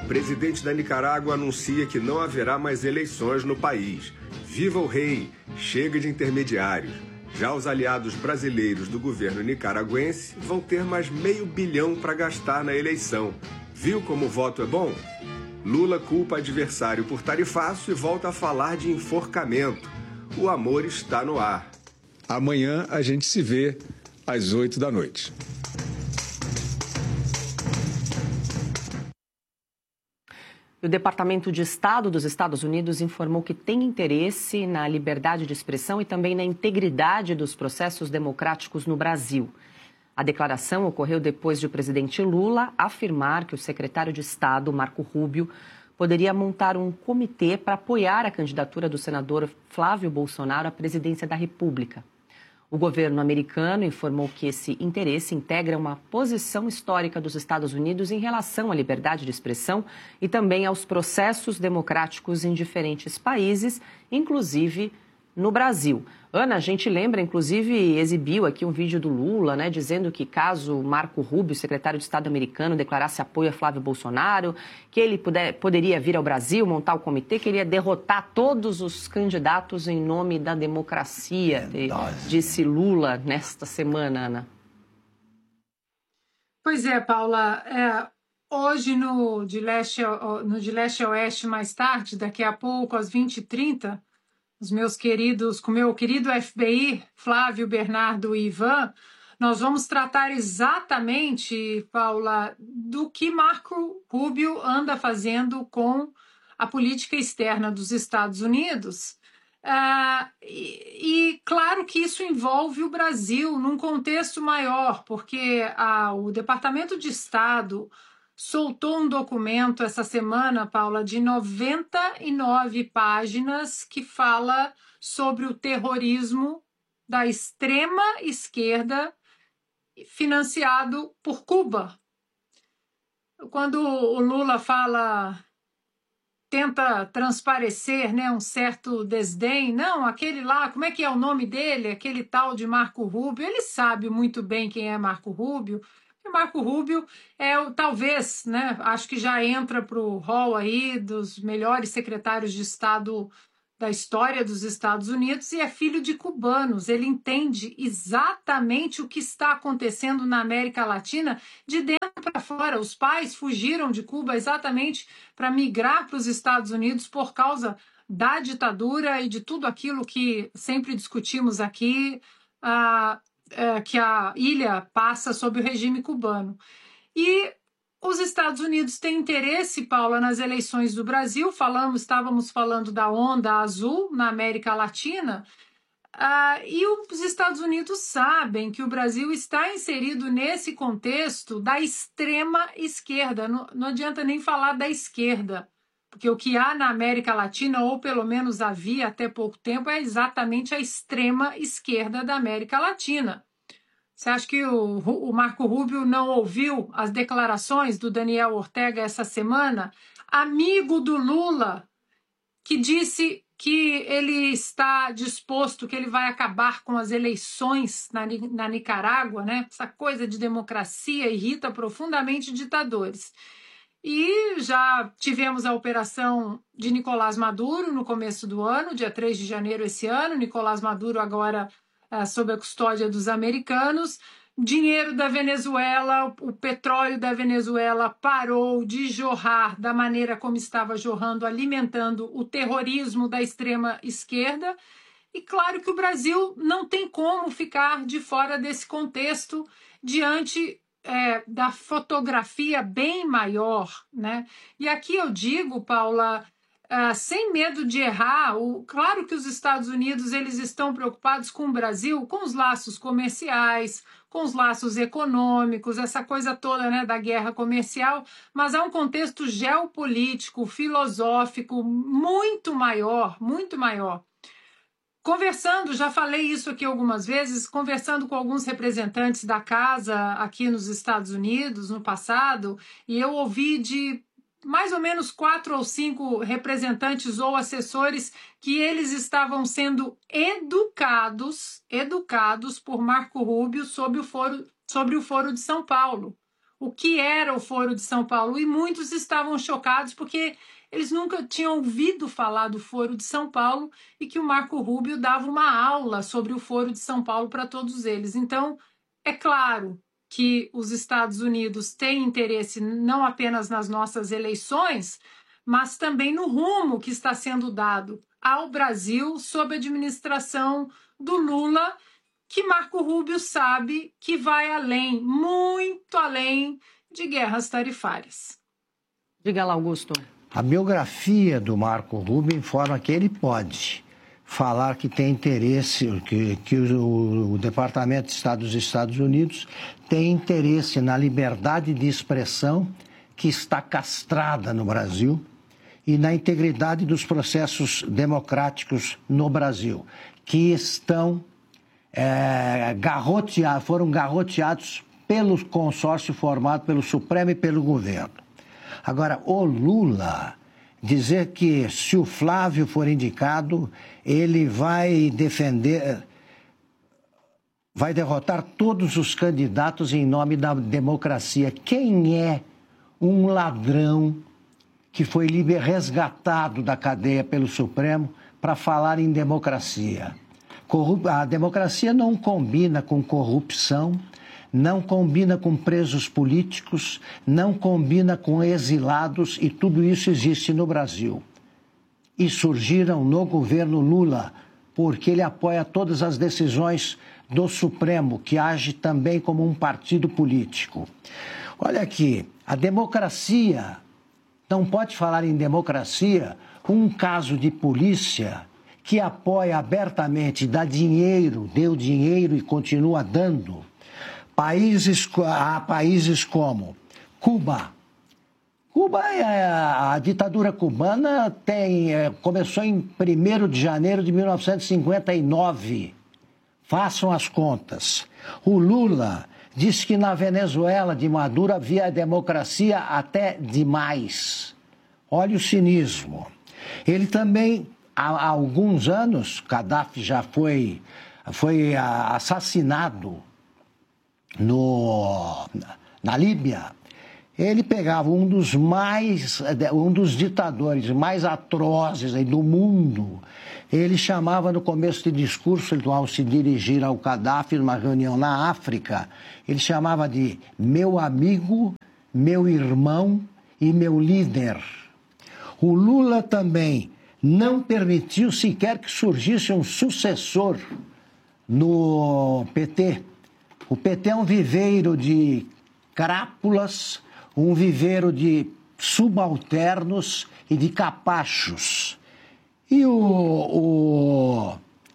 Presidente da Nicarágua anuncia que não haverá mais eleições no país. Viva o rei! Chega de intermediários. Já os aliados brasileiros do governo nicaragüense vão ter mais R$500 bilhão para gastar na eleição. Viu como o voto é bom? Lula culpa adversário por tarifaço e volta a falar de enforcamento. O amor está no ar. Amanhã a gente se vê às 20h. O Departamento de Estado dos Estados Unidos informou que tem interesse na liberdade de expressão e também na integridade dos processos democráticos no Brasil. A declaração ocorreu depois de o presidente Lula afirmar que o secretário de Estado, Marco Rubio, poderia montar um comitê para apoiar a candidatura do senador Flávio Bolsonaro à presidência da República. O governo americano informou que esse interesse integra uma posição histórica dos Estados Unidos em relação à liberdade de expressão e também aos processos democráticos em diferentes países, inclusive no Brasil. Ana, a gente lembra, inclusive, exibiu aqui um vídeo do Lula, né, dizendo que caso Marco Rubio, secretário de Estado americano, declarasse apoio a Flávio Bolsonaro, que ele poderia vir ao Brasil, montar o comitê, que ele ia derrotar todos os candidatos em nome da democracia, disse Lula nesta semana, Ana. Pois é, Paula. Hoje, no De Leste a Oeste, mais tarde, daqui a pouco, às 20h30, com meu querido FBI, Flávio, Bernardo e Ivan, nós vamos tratar exatamente, Paula, do que Marco Rubio anda fazendo com a política externa dos Estados Unidos. E claro que isso envolve o Brasil num contexto maior, porque o Departamento de Estado soltou um documento essa semana, Paula, de 99 páginas que fala sobre o terrorismo da extrema esquerda financiado por Cuba. Quando o Lula tenta transparecer, né, um certo desdém, não, aquele lá, como é que é o nome dele? Aquele tal de Marco Rubio, ele sabe muito bem quem é Marco Rubio. Marco Rubio talvez, né, acho que já entra para o hall aí dos melhores secretários de Estado da história dos Estados Unidos e é filho de cubanos. Ele entende exatamente o que está acontecendo na América Latina de dentro para fora. Os pais fugiram de Cuba exatamente para migrar para os Estados Unidos por causa da ditadura e de tudo aquilo que sempre discutimos aqui, que a ilha passa sob o regime cubano. E os Estados Unidos têm interesse, Paula, nas eleições do Brasil. Estávamos falando da onda azul na América Latina, e os Estados Unidos sabem que o Brasil está inserido nesse contexto da extrema esquerda. Não adianta nem falar da esquerda, porque o que há na América Latina, ou pelo menos havia até pouco tempo, é exatamente a extrema esquerda da América Latina. Você acha que o Marco Rubio não ouviu as declarações do Daniel Ortega essa semana? Amigo do Lula, que disse que ele está disposto, que ele vai acabar com as eleições na Nicarágua, né? Essa coisa de democracia irrita profundamente ditadores. E já tivemos a operação de Nicolás Maduro no começo do ano, dia 3 de janeiro esse ano. Nicolás Maduro agora sob a custódia dos americanos. Dinheiro da Venezuela, o petróleo da Venezuela parou de jorrar da maneira como estava jorrando, alimentando o terrorismo da extrema esquerda. E claro que o Brasil não tem como ficar de fora desse contexto diante da fotografia bem maior, né? E aqui eu digo, Paula, sem medo de errar, claro que os Estados Unidos eles estão preocupados com o Brasil, com os laços comerciais, com os laços econômicos, essa coisa toda, né, da guerra comercial, mas há um contexto geopolítico, filosófico muito maior, muito maior. Conversando, já falei isso aqui algumas vezes, conversando com alguns representantes da casa aqui nos Estados Unidos no passado, e eu ouvi de mais ou menos 4 ou 5 representantes ou assessores que eles estavam sendo educados por Marco Rubio sobre o Foro de São Paulo. o que era o Foro de São Paulo, e muitos estavam chocados porque eles nunca tinham ouvido falar do Foro de São Paulo e que o Marco Rubio dava uma aula sobre o Foro de São Paulo para todos eles. Então, é claro que os Estados Unidos têm interesse não apenas nas nossas eleições, mas também no rumo que está sendo dado ao Brasil sob a administração do Lula, que Marco Rubio sabe que vai além, muito além de guerras tarifárias. Diga lá, Augusto. A biografia do Marco Rubio informa que ele pode falar que tem interesse, que o Departamento de Estado dos Estados Unidos tem interesse na liberdade de expressão que está castrada no Brasil e na integridade dos processos democráticos no Brasil, que estão foram garroteados pelo consórcio formado pelo Supremo e pelo governo. Agora, o Lula dizer que se o Flávio for indicado, ele vai derrotar todos os candidatos em nome da democracia. Quem é um ladrão que foi resgatado da cadeia pelo Supremo para falar em democracia? A democracia não combina com corrupção, não combina com presos políticos, não combina com exilados, e tudo isso existe no Brasil. E surgiram no governo Lula, porque ele apoia todas as decisões do Supremo, que age também como um partido político. Olha aqui, a democracia, não pode falar em democracia um caso de polícia que apoia abertamente, dá dinheiro, deu dinheiro e continua dando. Há países como Cuba. A ditadura cubana começou em 1º de janeiro de 1959. Façam as contas. O Lula disse que na Venezuela de Maduro havia democracia até demais. Olha o cinismo. Ele também, há alguns anos, Gaddafi já foi assassinado na Líbia. Ele pegava um dos ditadores mais atrozes do mundo. Ele chamava no começo de discurso, ao se dirigir ao Gaddafi numa reunião na África, ele chamava de meu amigo, meu irmão e meu líder. O Lula também não permitiu sequer que surgisse um sucessor no PT. O PT é um viveiro de crápulas, um viveiro de subalternos e de capachos. E o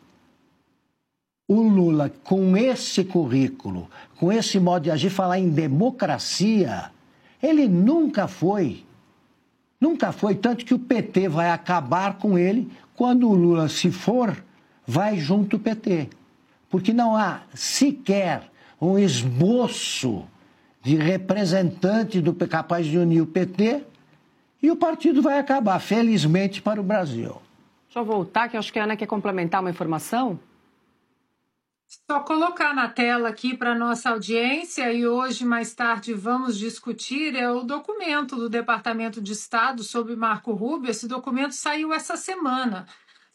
Lula, com esse currículo, com esse modo de agir, falar em democracia, ele nunca foi, tanto que o PT vai acabar com ele quando o Lula, se for, vai junto o PT. Porque não há sequer um esboço de representante capaz de unir o PT, e o partido vai acabar, felizmente, para o Brasil. Deixa eu voltar, que eu acho que a Ana quer complementar uma informação. Só colocar na tela aqui para a nossa audiência, e hoje, mais tarde, vamos discutir, é o documento do Departamento de Estado sobre Marco Rubio. Esse documento saiu essa semana.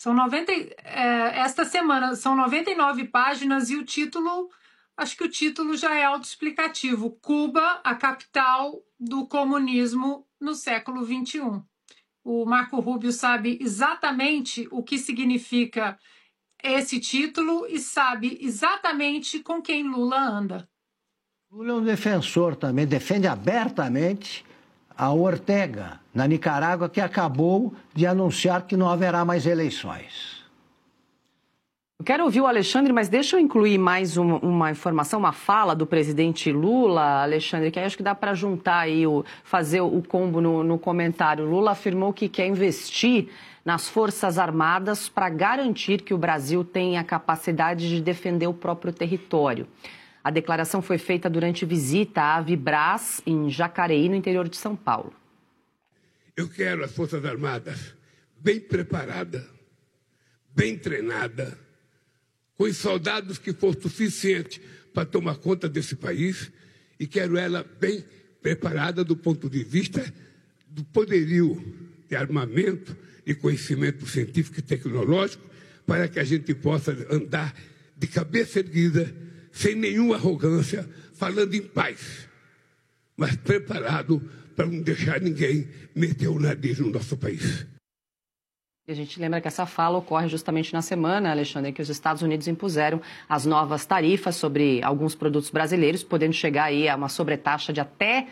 Esta semana são 99 páginas e o título... Acho que o título já é autoexplicativo. Cuba, a capital do comunismo no século XXI. O Marco Rubio sabe exatamente o que significa esse título e sabe exatamente com quem Lula anda. Lula é um defensor também, defende abertamente a Ortega, na Nicarágua, que acabou de anunciar que não haverá mais eleições. Eu quero ouvir o Alexandre, mas deixa eu incluir mais uma informação, uma fala do presidente Lula, Alexandre, que aí acho que dá para juntar aí, fazer o combo no comentário. Lula afirmou que quer investir nas Forças Armadas para garantir que o Brasil tenha a capacidade de defender o próprio território. A declaração foi feita durante visita à Avibras, em Jacareí, no interior de São Paulo. Eu quero as Forças Armadas bem preparadas, bem treinadas, com os soldados que for suficiente para tomar conta desse país, e quero ela bem preparada do ponto de vista do poderio de armamento e conhecimento científico e tecnológico, para que a gente possa andar de cabeça erguida, sem nenhuma arrogância, falando em paz, mas preparado para não deixar ninguém meter o nariz no nosso país. E a gente lembra que essa fala ocorre justamente na semana, Alexandre, em que os Estados Unidos impuseram as novas tarifas sobre alguns produtos brasileiros, podendo chegar aí a uma sobretaxa de até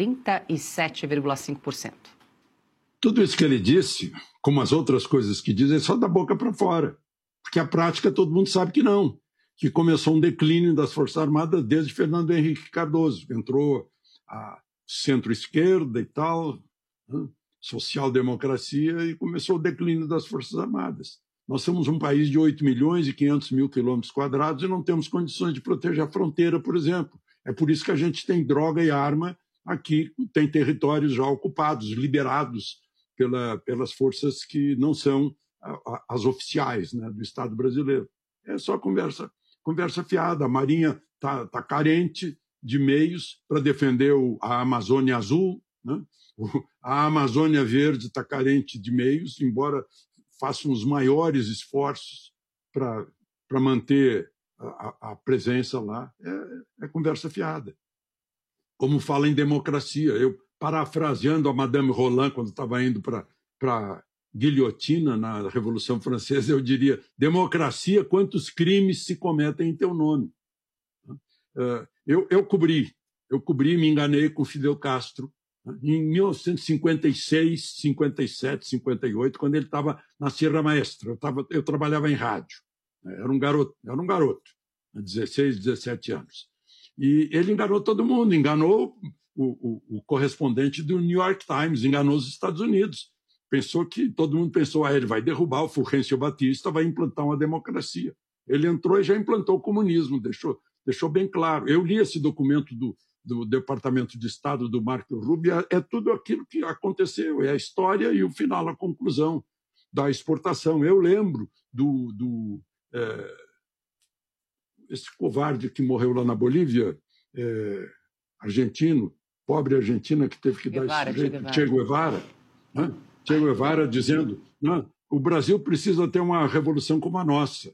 37,5%. Tudo isso que ele disse, como as outras coisas que diz, é só da boca para fora. Porque a prática todo mundo sabe que não. Que começou um declínio das Forças Armadas desde Fernando Henrique Cardoso. Entrou a centro-esquerda e tal, né? Social-democracia, e começou o declínio das Forças Armadas. Nós somos um país de 8 milhões e 500 mil quilômetros quadrados e não temos condições de proteger a fronteira, por exemplo. É por isso que a gente tem droga e arma aqui, tem territórios já ocupados, liberados pelas forças que não são as oficiais, né, do Estado brasileiro. É só conversa fiada. A Marinha está carente de meios para defender a Amazônia Azul, né? A Amazônia Verde está carente de meios, embora façam os maiores esforços para manter a presença lá. É conversa fiada. Como fala em democracia, eu, parafraseando a Madame Roland, quando estava indo para guilhotina na Revolução Francesa, eu diria: democracia, quantos crimes se cometem em teu nome? Eu cobri, me enganei com Fidel Castro em 1956, 57, 58, quando ele estava na Sierra Maestra. Eu trabalhava em rádio. Era um garoto, 16, 17 anos. E ele enganou todo mundo, enganou o correspondente do New York Times, enganou os Estados Unidos. Todo mundo pensou, ele vai derrubar o Fulgêncio Batista, vai implantar uma democracia. Ele entrou e já implantou o comunismo, deixou bem claro. Eu li esse documento do Departamento de Estado do Marco Rubio, é tudo aquilo que aconteceu, é a história e o final, a conclusão da exportação. Eu lembro esse covarde que morreu lá na Bolívia, argentino, pobre argentino que teve que dar esse jeito, Che Guevara, né? Che Guevara dizendo, não, o Brasil precisa ter uma revolução como a nossa.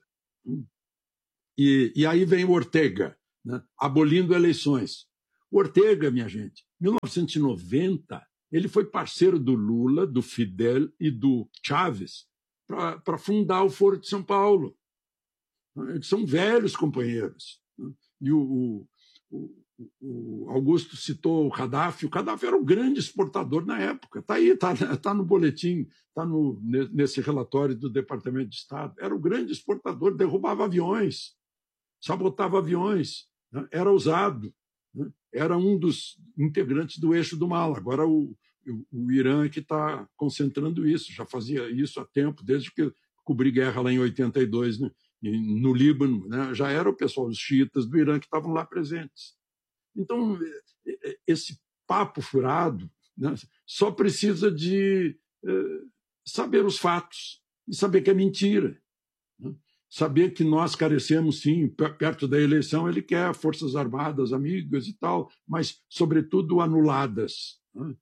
E aí vem o Ortega, né, abolindo eleições. O Ortega, minha gente, em 1990, ele foi parceiro do Lula, do Fidel e do Chávez para fundar o Foro de São Paulo. Eles são velhos companheiros. E o Augusto citou o Gaddafi. O Gaddafi era um grande exportador na época. Está aí, está no boletim, está nesse relatório do Departamento de Estado. Era um grande exportador, derrubava aviões, sabotava aviões, né? Era ousado, né? Era um dos integrantes do eixo do mal. Agora o Irã é que está concentrando isso, já fazia isso há tempo, desde que cobri guerra lá em 82, né? No Líbano, né? Já era o pessoal, os xiitas do Irã que estavam lá presentes. Então, esse papo furado, né, só precisa de saber os fatos e saber que é mentira. Né? Saber que nós carecemos, sim, perto da eleição ele quer forças armadas, amigas e tal, mas, sobretudo, anuladas, né?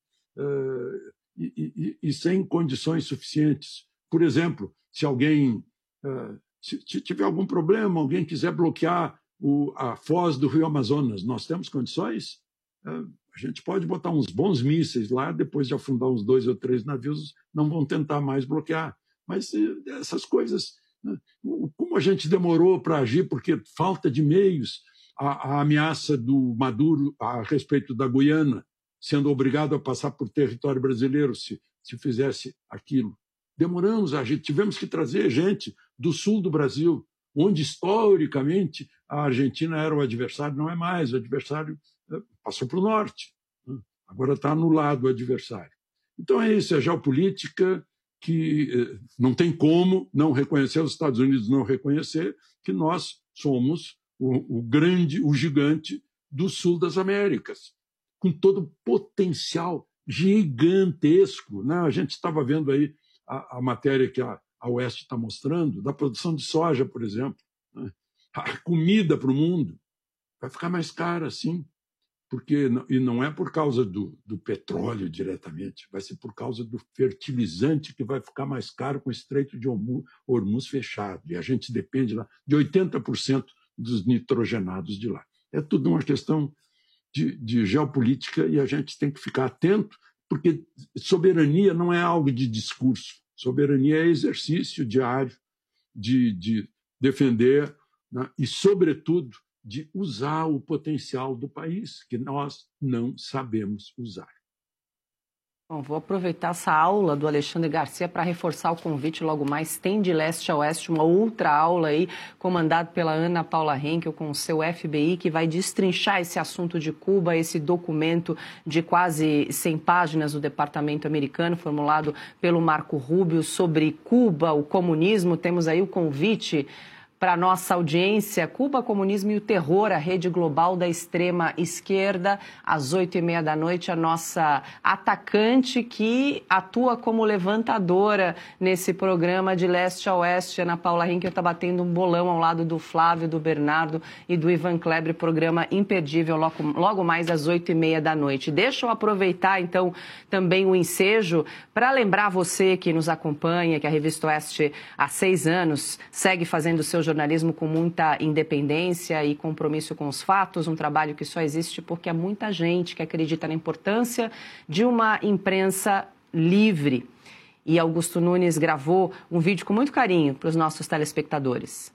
E sem condições suficientes. Por exemplo, se alguém se tiver algum problema, alguém quiser bloquear a foz do Rio Amazonas, nós temos condições? A gente pode botar uns bons mísseis lá, depois de afundar uns 2 ou 3 navios, não vão tentar mais bloquear. Mas essas coisas, né? Como a gente demorou para agir, porque falta de meios, a ameaça do Maduro a respeito da Guiana, sendo obrigado a passar por território brasileiro se fizesse aquilo. Demoramos a agir, tivemos que trazer gente do sul do Brasil, onde historicamente a Argentina era o adversário, não é mais, o adversário passou para o norte, agora está anulado o adversário. Então é isso, é geopolítica que não tem como não reconhecer, os Estados Unidos não reconhecer que nós somos o gigante do sul das Américas, com todo o potencial gigantesco, né? A gente estava vendo aí a matéria que a Oeste está mostrando, da produção de soja, por exemplo, né? A comida para o mundo vai ficar mais cara, sim. E não é por causa do petróleo diretamente, vai ser por causa do fertilizante que vai ficar mais caro com o Estreito de Hormuz fechado. E a gente depende lá de 80% dos nitrogenados de lá. É tudo uma questão de geopolítica e a gente tem que ficar atento, porque soberania não é algo de discurso. Soberania é exercício diário de defender, né, e, sobretudo, de usar o potencial do país, que nós não sabemos usar. Bom, vou aproveitar essa aula do Alexandre Garcia para reforçar o convite. Logo mais tem de leste a oeste uma outra aula aí, comandada pela Ana Paula Henkel com o seu FBI, que vai destrinchar esse assunto de Cuba, esse documento de quase 100 páginas do Departamento Americano, formulado pelo Marco Rubio, sobre Cuba, o comunismo. Temos aí o convite para a nossa audiência: Cuba, Comunismo e o Terror, a rede global da extrema esquerda, às 8h30 da noite, a nossa atacante que atua como levantadora nesse programa de leste a oeste. Ana Paula Henkel está batendo um bolão ao lado do Flávio, do Bernardo e do Ivan Kleber, programa imperdível logo mais às 8h30 da noite. Deixa eu aproveitar então também o ensejo para lembrar você que nos acompanha que a Revista Oeste há 6 anos segue fazendo o seu jornalismo com muita independência e compromisso com os fatos, um trabalho que só existe porque há muita gente que acredita na importância de uma imprensa livre. E Augusto Nunes gravou um vídeo com muito carinho para os nossos telespectadores.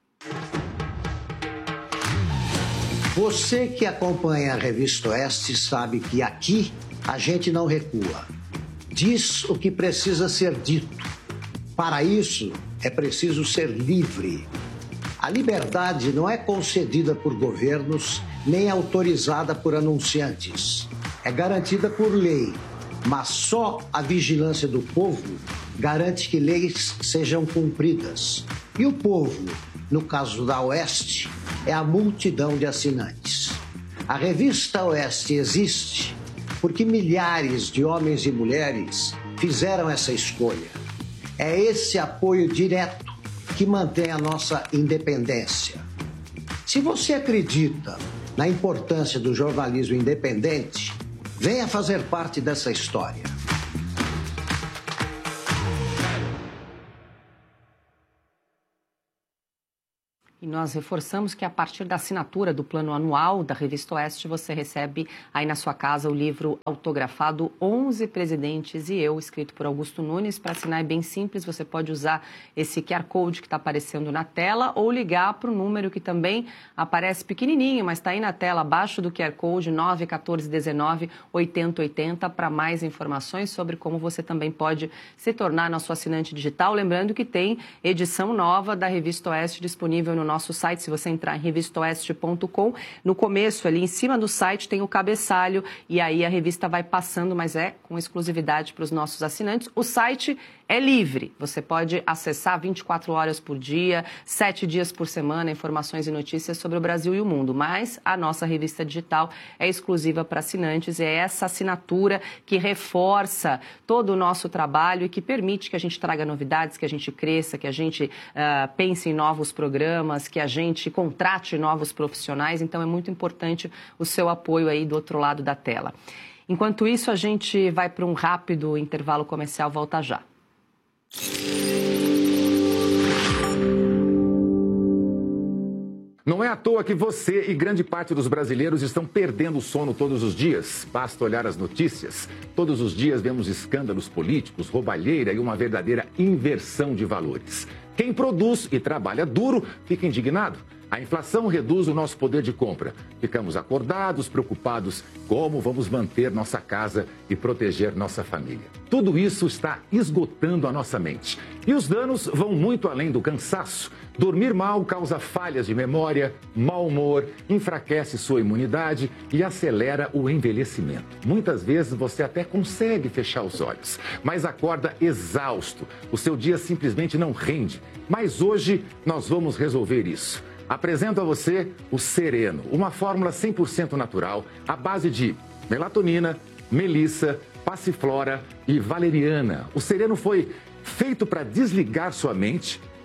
Você que acompanha a Revista Oeste sabe que aqui a gente não recua. Diz o que precisa ser dito. Para isso, é preciso ser livre. A liberdade não é concedida por governos nem autorizada por anunciantes. É garantida por lei, mas só a vigilância do povo garante que leis sejam cumpridas. E o povo, no caso da Oeste, é a multidão de assinantes. A Revista Oeste existe porque milhares de homens e mulheres fizeram essa escolha. É esse apoio direto que mantém a nossa independência. Se você acredita na importância do jornalismo independente, venha fazer parte dessa história. E nós reforçamos que a partir da assinatura do plano anual da Revista Oeste, você recebe aí na sua casa o livro autografado 11 Presidentes e Eu, escrito por Augusto Nunes. Para assinar é bem simples, você pode usar esse QR Code que está aparecendo na tela ou ligar para o número que também aparece pequenininho, mas está aí na tela, abaixo do QR Code, 91419-8080, para mais informações sobre como você também pode se tornar nosso assinante digital. Lembrando que tem edição nova da Revista Oeste disponível no nosso site. Se você entrar em revistaoeste.com, no começo, ali em cima do site, tem o cabeçalho e aí a revista vai passando, mas é com exclusividade para os nossos assinantes. O site é livre, você pode acessar 24 horas por dia, 7 dias por semana, informações e notícias sobre o Brasil e o mundo, mas a nossa revista digital é exclusiva para assinantes, é essa assinatura que reforça todo o nosso trabalho e que permite que a gente traga novidades, que a gente cresça, que a gente pense em novos programas, que a gente contrate novos profissionais. Então é muito importante o seu apoio aí do outro lado da tela. Enquanto isso, a gente vai para um rápido intervalo comercial, volta já. Não é à toa que você e grande parte dos brasileiros estão perdendo o sono todos os dias. Basta olhar as notícias. Todos os dias vemos escândalos políticos, roubalheira e uma verdadeira inversão de valores. Quem produz e trabalha duro fica indignado. A inflação reduz o nosso poder de compra. Ficamos acordados, preocupados como vamos manter nossa casa e proteger nossa família. Tudo isso está esgotando a nossa mente. E os danos vão muito além do cansaço. Dormir mal causa falhas de memória, mau humor, enfraquece sua imunidade e acelera o envelhecimento. Muitas vezes você até consegue fechar os olhos, mas acorda exausto. O seu dia simplesmente não rende. Mas hoje nós vamos resolver isso. Apresento a você o Sereno, uma fórmula 100% natural, à base de melatonina, melissa, passiflora e valeriana. O Sereno foi feito para desligar sua mente,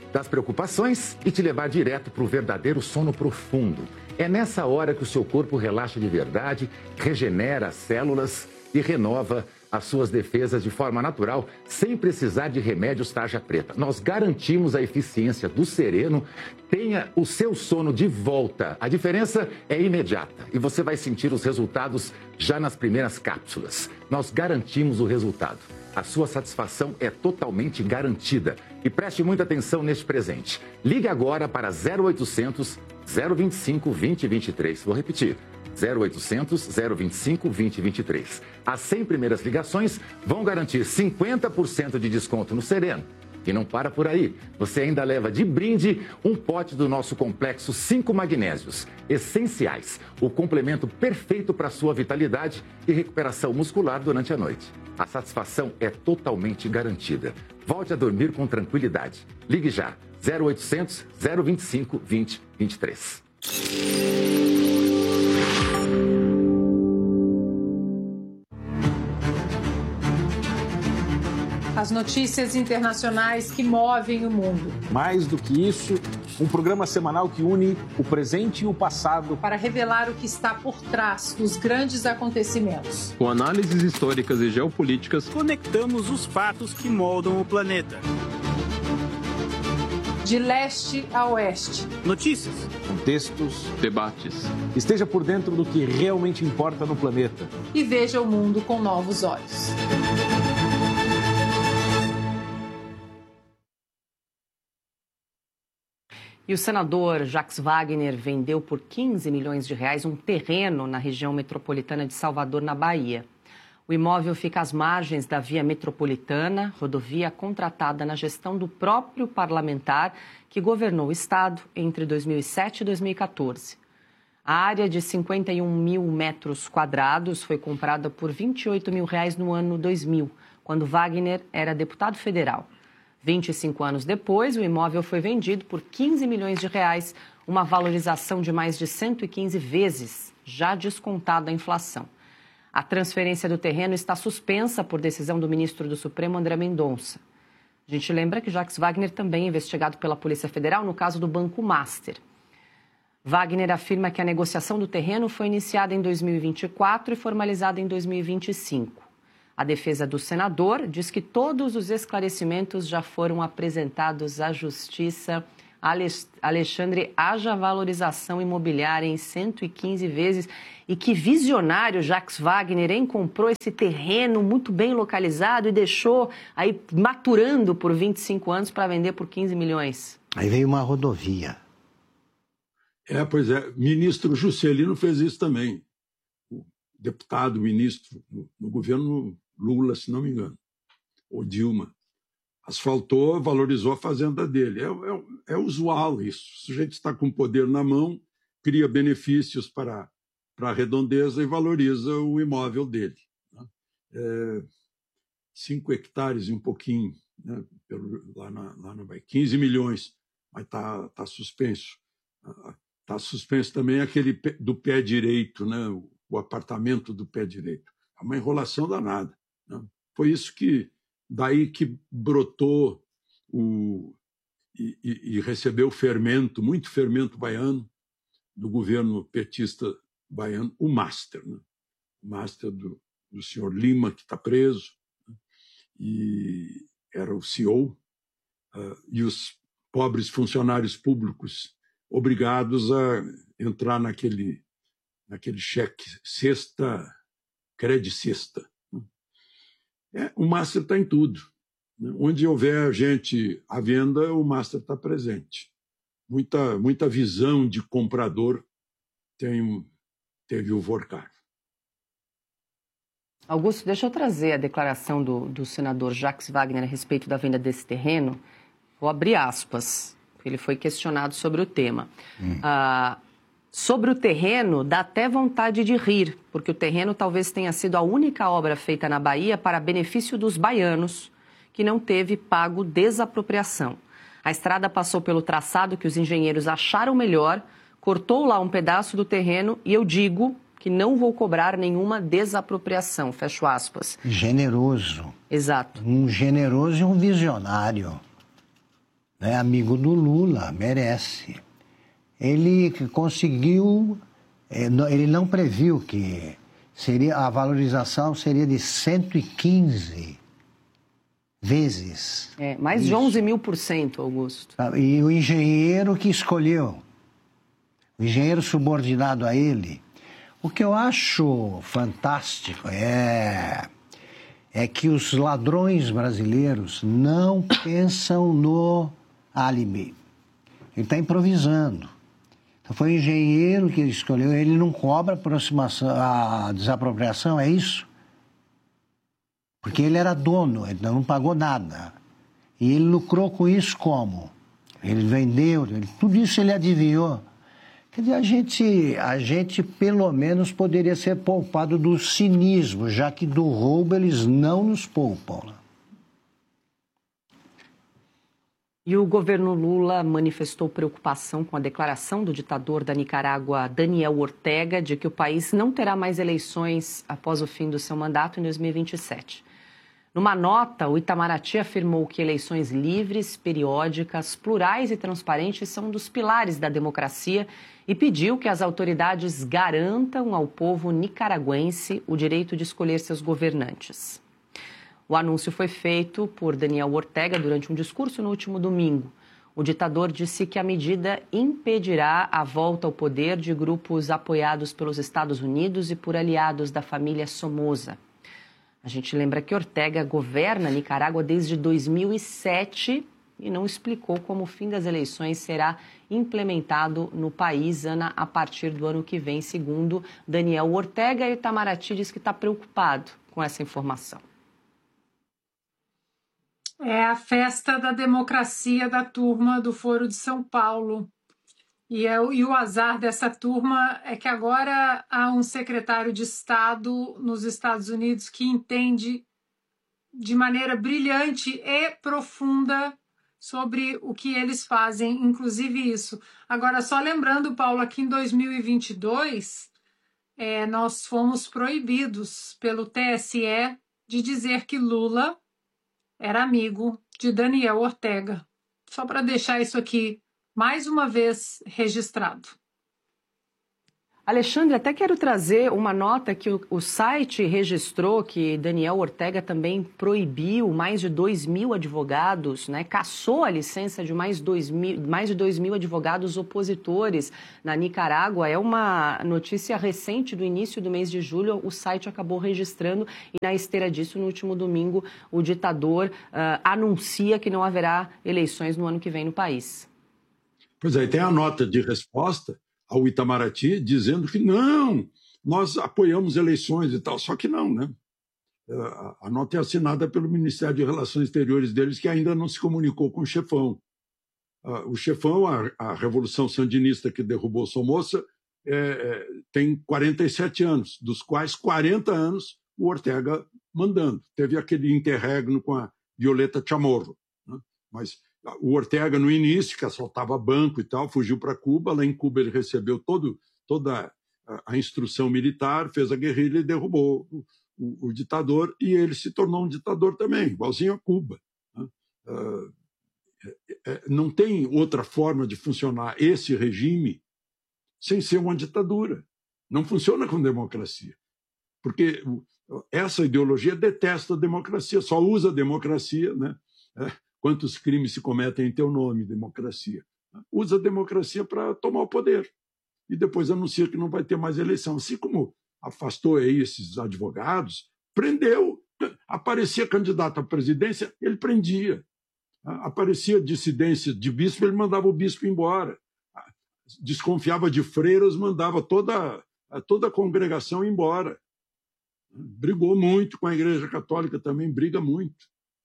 das preocupações e te levar direto para o verdadeiro sono profundo. É nessa hora que o seu corpo relaxa de verdade, regenera as células e renova as suas defesas de forma natural, sem precisar de remédios tarja preta. Nós garantimos a eficiência do Sereno. Tenha o seu sono de volta. A diferença é imediata e você vai sentir os resultados já nas primeiras cápsulas. Nós garantimos o resultado. A sua satisfação é totalmente garantida. E preste muita atenção neste presente. Ligue agora para 0800 025 2023. Vou repetir. 0800 025 2023. As 100 primeiras ligações vão garantir 50% de desconto no Sereno. E não para por aí. Você ainda leva de brinde um pote do nosso complexo 5 magnésios essenciais. O complemento perfeito para a sua vitalidade e recuperação muscular durante a noite. A satisfação é totalmente garantida. Volte a dormir com tranquilidade. Ligue já. 0800 025 2023. As notícias internacionais que movem o mundo. Mais do que isso, um programa semanal que une o presente e o passado para revelar o que está por trás dos grandes acontecimentos. Com análises históricas e geopolíticas, conectamos os fatos que moldam o planeta. De leste a oeste. Notícias, contextos, debates. Esteja por dentro do que realmente importa no planeta. E veja o mundo com novos olhos. E o senador Jacques Wagner vendeu por 15 milhões de reais um terreno na região metropolitana de Salvador, na Bahia. O imóvel fica às margens da Via Metropolitana, rodovia contratada na gestão do próprio parlamentar que governou o estado entre 2007 e 2014. A área de 51 mil metros quadrados foi comprada por 28 mil reais no ano 2000, quando Wagner era deputado federal. 25 anos depois, o imóvel foi vendido por 15 milhões de reais, uma valorização de mais de 115 vezes, já descontada a inflação. A transferência do terreno está suspensa por decisão do ministro do Supremo, André Mendonça. A gente lembra que Jacques Wagner também é investigado pela Polícia Federal no caso do Banco Master. Wagner afirma que a negociação do terreno foi iniciada em 2024 e formalizada em 2025. A defesa do senador diz que todos os esclarecimentos já foram apresentados à Justiça. Alexandre, haja valorização imobiliária em 115 vezes. E que visionário Jacques Wagner, hein? Comprou esse terreno muito bem localizado e deixou aí maturando por 25 anos para vender por 15 milhões. Aí veio uma rodovia. Pois é. Ministro Juscelino fez isso também. O deputado, ministro no governo Lula, se não me engano, ou Dilma, asfaltou, valorizou a fazenda dele. É usual isso. O sujeito está com o poder na mão, cria benefícios para a redondeza e valoriza o imóvel dele. 5 hectares e um pouquinho, né, lá na Bahia, 15 milhões, mas está suspenso. Está suspenso também aquele do pé direito, né, o apartamento do pé direito. É uma enrolação danada. Né? Foi isso daí que brotou e recebeu fermento, muito fermento baiano, do governo petista baiano, o Master. Né? O Master do senhor Lima, que está preso, né? E era o CEO, e os pobres funcionários públicos obrigados a entrar naquele cheque cesta, crédito cesta. O Master está em tudo. Onde houver gente à venda, o Master está presente. Muita visão de comprador teve o Vorcar. Augusto, deixa eu trazer a declaração do senador Jacques Wagner a respeito da venda desse terreno. Vou abrir aspas, porque ele foi questionado sobre o tema. Sobre o terreno, dá até vontade de rir, porque o terreno talvez tenha sido a única obra feita na Bahia para benefício dos baianos, que não teve pago desapropriação. A estrada passou pelo traçado que os engenheiros acharam melhor, cortou lá um pedaço do terreno e eu digo que não vou cobrar nenhuma desapropriação, fecho aspas. Generoso. Exato. Um generoso e um visionário. né, amigo do Lula, merece. Ele conseguiu, ele não previu que a valorização seria de 115 vezes. Mais de 11.000%, Augusto. E o engenheiro que escolheu, o engenheiro subordinado a ele. O que eu acho fantástico é que os ladrões brasileiros não pensam no álibi. Ele está improvisando. Então, foi o engenheiro que escolheu, ele não cobra a desapropriação, é isso? Porque ele era dono, ele não pagou nada. E ele lucrou com isso como? Ele vendeu, tudo isso ele adivinhou. Quer dizer, a gente pelo menos poderia ser poupado do cinismo, já que do roubo eles não nos poupam. E o governo Lula manifestou preocupação com a declaração do ditador da Nicarágua, Daniel Ortega, de que o país não terá mais eleições após o fim do seu mandato em 2027. Numa nota, o Itamaraty afirmou que eleições livres, periódicas, plurais e transparentes são um dos pilares da democracia e pediu que as autoridades garantam ao povo nicaragüense o direito de escolher seus governantes. O anúncio foi feito por Daniel Ortega durante um discurso no último domingo. O ditador disse que a medida impedirá a volta ao poder de grupos apoiados pelos Estados Unidos e por aliados da família Somoza. A gente lembra que Ortega governa Nicarágua desde 2007 e não explicou como o fim das eleições será implementado no país, Ana, a partir do ano que vem, segundo Daniel Ortega. E o Itamaraty diz que está preocupado com essa informação. É a festa da democracia da turma do Foro de São Paulo. E o azar dessa turma é que agora há um secretário de Estado nos Estados Unidos que entende de maneira brilhante e profunda sobre o que eles fazem, inclusive isso. Agora, só lembrando, Paulo, que em 2022 nós fomos proibidos pelo TSE de dizer que Lula era amigo de Daniel Ortega. Só para deixar isso aqui mais uma vez registrado. Alexandre, até quero trazer uma nota que o site registrou que Daniel Ortega também proibiu mais de 2.000 advogados, né? Cassou a licença de mais de 2.000 advogados opositores na Nicarágua. É uma notícia recente do início do mês de julho, o site acabou registrando e na esteira disso, no último domingo, o ditador anuncia que não haverá eleições no ano que vem no país. Pois é, tem a nota de resposta ao Itamaraty dizendo que não, nós apoiamos eleições e tal, só que não, né? A nota é assinada pelo Ministério de Relações Exteriores deles, que ainda não se comunicou com o chefão. O chefão, a Revolução Sandinista que derrubou Somoza, tem 47 anos, dos quais 40 anos o Ortega mandando. Teve aquele interregno com a Violeta Chamorro, né? Mas o Ortega, no início, que assaltava banco e tal, fugiu para Cuba. Lá em Cuba ele recebeu toda a instrução militar, fez a guerrilha e derrubou o ditador, e ele se tornou um ditador também, igualzinho a Cuba, né? Não tem outra forma de funcionar esse regime sem ser uma ditadura. Não funciona com democracia. Porque essa ideologia detesta a democracia, só usa a democracia, né? Quantos crimes se cometem em teu nome, democracia? Usa a democracia para tomar o poder. E depois anuncia que não vai ter mais eleição. Assim como afastou aí esses advogados, prendeu. Aparecia candidato à presidência, ele prendia. Aparecia dissidência de bispo, ele mandava o bispo embora. Desconfiava de freiras, mandava toda a congregação embora. Brigou muito com a Igreja Católica, também briga muito.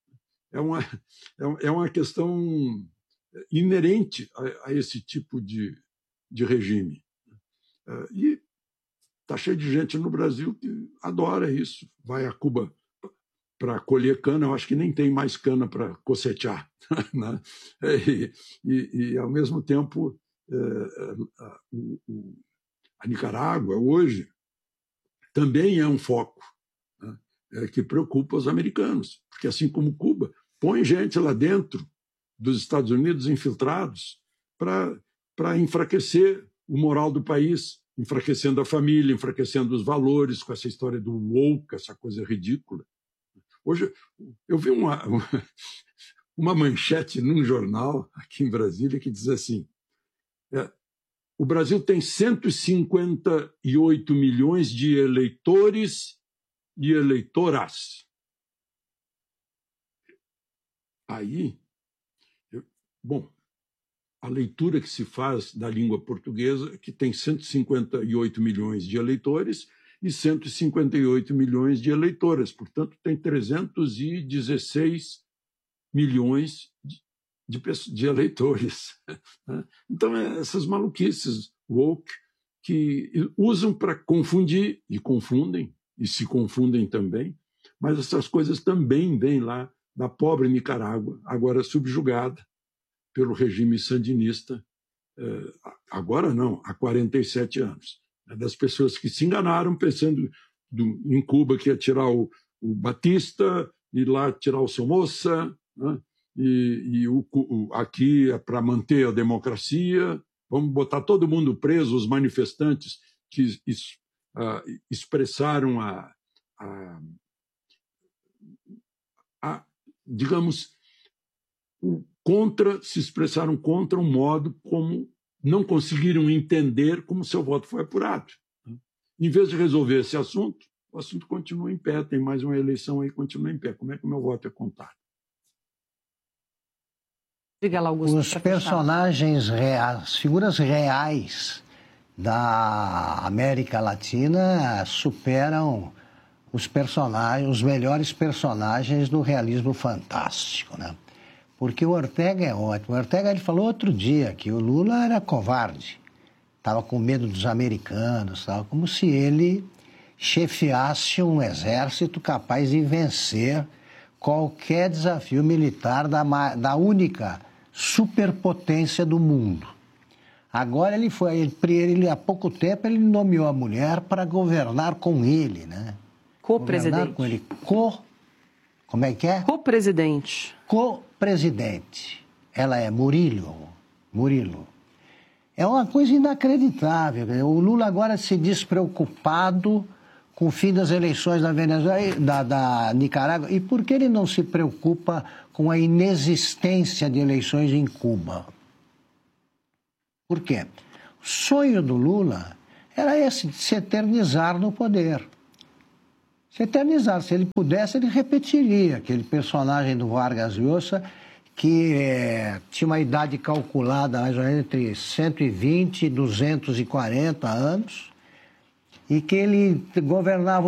É uma questão inerente a esse tipo de regime. E está cheio de gente no Brasil que adora isso. Vai a Cuba para colher cana, eu acho que nem tem mais cana para cocetear, né? E, ao mesmo tempo, a Nicarágua, hoje, também é um foco, né, que preocupa os americanos, porque, assim como Cuba, põe gente lá dentro dos Estados Unidos infiltrados para enfraquecer o moral do país, enfraquecendo a família, enfraquecendo os valores, com essa história do woke, essa coisa ridícula. Hoje eu vi uma manchete num jornal aqui em Brasília que diz assim: o Brasil tem 158 milhões de eleitores e eleitoras. Aí, a leitura que se faz da língua portuguesa, que tem 158 milhões de eleitores e 158 milhões de eleitoras. Portanto, tem 316 milhões de eleitores. Então, essas maluquices woke que usam para confundir, e confundem, e se confundem também, mas essas coisas também vêm lá da pobre Nicarágua, agora subjugada pelo regime sandinista, agora não, há 47 anos. Das pessoas que se enganaram pensando em Cuba que ia tirar o Batista, e lá tirar o Somoza, né? Aqui é para manter a democracia, vamos botar todo mundo preso, os manifestantes que expressaram digamos, se expressaram contra o modo como não conseguiram entender como seu voto foi apurado. Em vez de resolver esse assunto, o assunto continua em pé, tem mais uma eleição aí, continua em pé. Como é que o meu voto é contado? Os personagens reais, as figuras reais da América Latina superam os melhores personagens do realismo fantástico, né? Porque o Ortega é ótimo. O Ortega ele falou outro dia que o Lula era covarde, estava com medo dos americanos, como se ele chefiasse um exército capaz de vencer qualquer desafio militar da única superpotência do mundo. Agora ele há pouco tempo ele nomeou a mulher para governar com ele, né? Co-presidente. Com ele. Como é que é? Co-presidente. Co-presidente. Ela é Murilo. É uma coisa inacreditável. O Lula agora se diz preocupado com o fim das eleições da Venezuela, da Nicarágua. E por que ele não se preocupa com a inexistência de eleições em Cuba? Por quê? O sonho do Lula era esse, de se eternizar no poder. Se eternizar, se ele pudesse, ele repetiria aquele personagem do Vargas Llosa que tinha uma idade calculada mais ou menos entre 120 e 240 anos e que ele governava